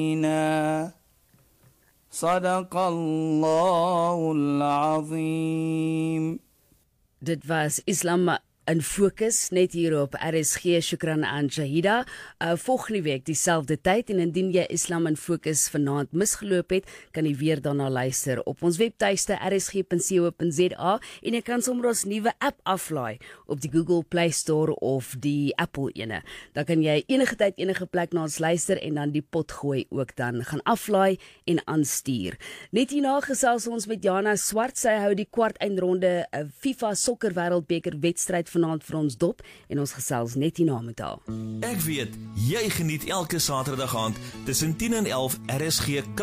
Sadaqallahul Azim. Dit was Islam in Fokus, net hier op RSG. Shukran aan Shahida. Volgende week dieselfde tyd, en indien jy Islam in Fokus vanaand misgeloop het, kan jy weer daarna luister op ons webtuiste rsg.co.za, en jy kan sommer ons nuwe app aflaai op die Google Play Store of die Apple ene. Dan kan jy enige tyd, enige plek na ons luister, en dan die pot gooi ook dan gaan aflaai en aanstuur. Net hierna gesels ons met Jana Swart. Sy hou die kwartfinale FIFA Sokker Wêreldbeker wedstryd vanaand vir ons dop, en ons gesels net hierna met haar. Ek weet, jy geniet elke Saterdag aand tussen 10 en 11 RSG